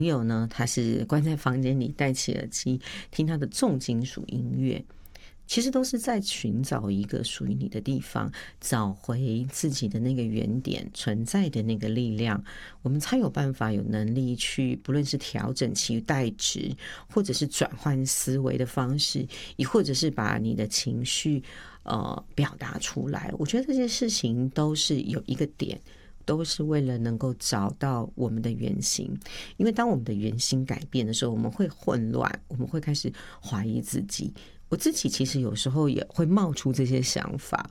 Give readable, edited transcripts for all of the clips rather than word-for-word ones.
朋友呢，他是关在房间里戴起耳机听他的重金属音乐，其实都是在寻找一个属于你的地方，找回自己的那个原点存在的那个力量，我们才有办法有能力去不论是调整期待值，或者是转换思维的方式，亦或者是把你的情绪表达出来。我觉得这些事情都是有一个点，都是为了能够找到我们的原型。因为当我们的原型改变的时候，我们会混乱，我们会开始怀疑自己。我自己其实有时候也会冒出这些想法。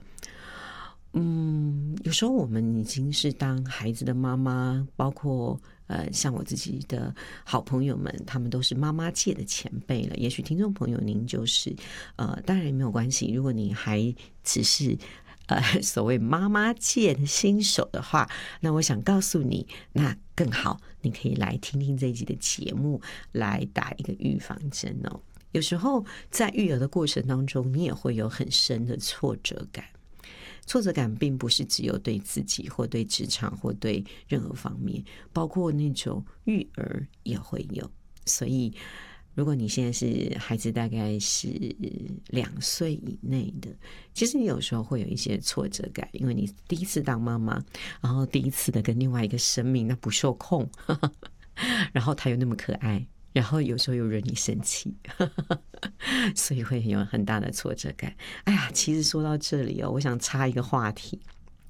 有时候我们已经是当孩子的妈妈，包括像我自己的好朋友们，他们都是妈妈界的前辈了。也许听众朋友您就是当然也没有关系，如果你还只是所谓妈妈界的新手的话，那我想告诉你，那更好，你可以来听听这一集的节目，来打一个预防针哦。有时候在育儿的过程当中，你也会有很深的挫折感。挫折感并不是只有对自己或对职场或对任何方面，包括那种育儿也会有。所以如果你现在是孩子大概是2岁以内的，其实你有时候会有一些挫折感，因为你第一次当妈妈，然后第一次的跟另外一个生命那不受控然后他又那么可爱，然后有时候又惹你生气所以会有很大的挫折感。哎呀，其实说到这里我想插一个话题。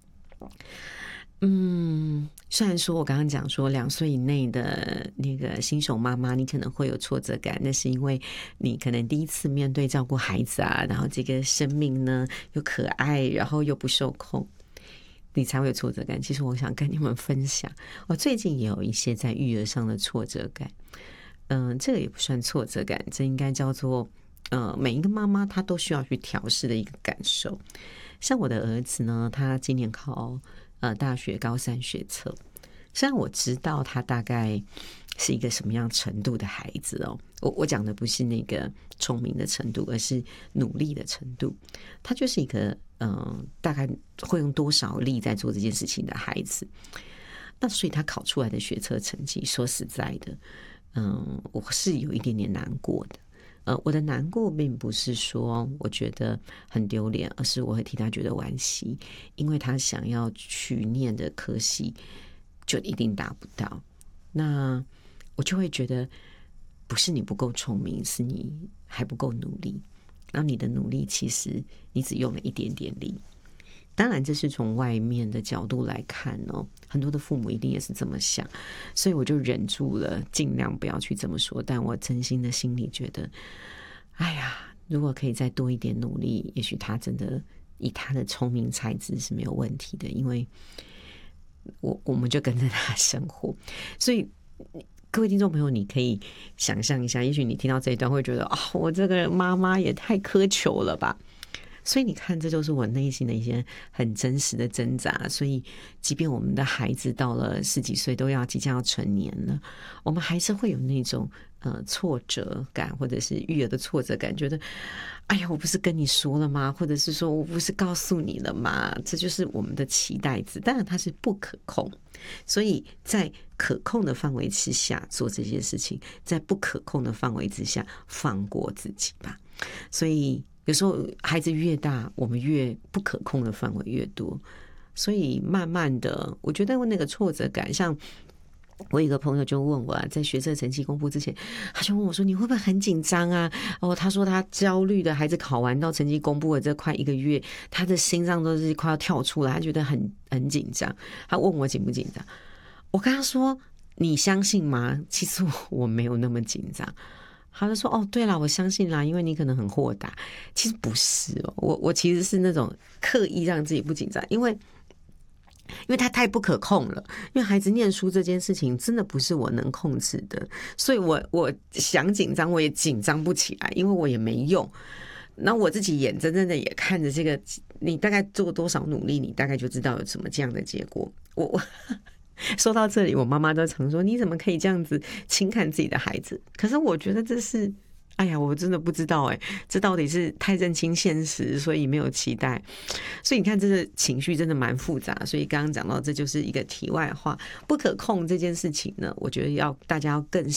虽然说我刚刚讲说2岁以内的那个新手妈妈你可能会有挫折感，那是因为你可能第一次面对照顾孩子啊，然后这个生命呢又可爱，然后又不受控，你才会有挫折感。其实我想跟你们分享，我最近也有一些在育儿上的挫折感。这个也不算挫折感，这应该叫做每一个妈妈她都需要去调试的一个感受。像我的儿子呢，他今年考大学高3学测，虽然我知道他大概是一个什么样程度的孩子我讲的不是那个聪明的程度，而是努力的程度。他就是一个大概会用多少力在做这件事情的孩子。那所以他考出来的学测成绩，说实在的我是有一点点难过的。我的难过并不是说我觉得很丢脸，而是我会替他觉得惋惜，因为他想要去念的科系就一定达不到。那我就会觉得不是你不够聪明，是你还不够努力。然后你的努力其实你只用了一点点力。当然这是从外面的角度来看很多的父母一定也是这么想，所以我就忍住了，尽量不要去这么说。但我真心的心里觉得，哎呀，如果可以再多一点努力，也许他真的以他的聪明才智是没有问题的，因为我们就跟着他生活。所以各位听众朋友，你可以想象一下，也许你听到这一段会觉得我这个妈妈也太苛求了吧。所以你看，这就是我内心的一些很真实的挣扎。所以即便我们的孩子到了10几岁，即将要成年了，我们还是会有那种挫折感，或者是育儿的挫折感，觉得哎呀，我不是跟你说了吗？或者是说我不是告诉你了吗？这就是我们的期待值。当然它是不可控，所以在可控的范围之下做这些事情，在不可控的范围之下放过自己吧。所以有时候孩子越大，我们越不可控的范围越多，所以慢慢的我觉得那个挫折感，像我有一个朋友就问我在学测成绩公布之前，他就问我说你会不会很紧张啊？他说他焦虑的孩子考完到成绩公布了这快1个月，他的心脏都是快要跳出来，他觉得很紧张。他问我紧不紧张，我跟他说你相信吗？其实我没有那么紧张。他就说对啦，我相信啦，因为你可能很豁达。其实不是我其实是那种刻意让自己不紧张，因为他太不可控了。因为孩子念书这件事情真的不是我能控制的，所以我想紧张我也紧张不起来，因为我也没用。那我自己眼睁睁的也看着这个，你大概做多少努力，你大概就知道有什么这样的结果。我说到这里，我妈妈都常说你怎么可以这样子轻看自己的孩子。可是我觉得这是哎呀，我真的不知道这到底是太认清现实，所以没有期待。所以你看这个情绪真的蛮复杂。所以刚刚讲到这就是一个题外话，不可控这件事情呢，我觉得大家要更